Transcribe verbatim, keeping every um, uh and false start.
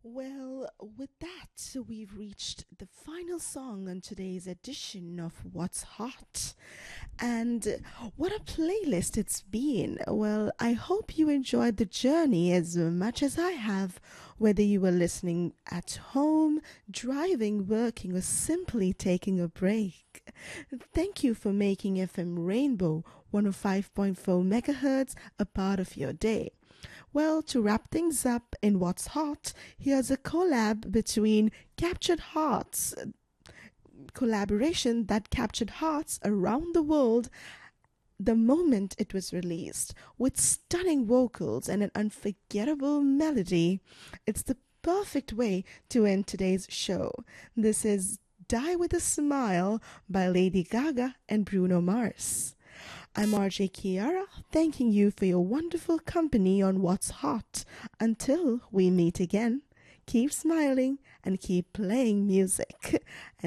Well, with that, we've reached the final song on today's edition of What's Hot. And what a playlist it's been. Well, I hope you enjoyed the journey as much as I have, whether you were listening at home, driving, working, or simply taking a break. Thank you for making F M Rainbow one oh five point four megahertz a part of your day. Well, to wrap things up in What's Hot, here's a collab between Captured Hearts, collaboration that captured hearts around the world the moment it was released, with stunning vocals and an unforgettable melody. It's the perfect way to end today's show. This is Die With a Smile by Lady Gaga and Bruno Mars. I'm R J Kiara, thanking you for your wonderful company on What's Hot. Until we meet again, keep smiling and keep playing music.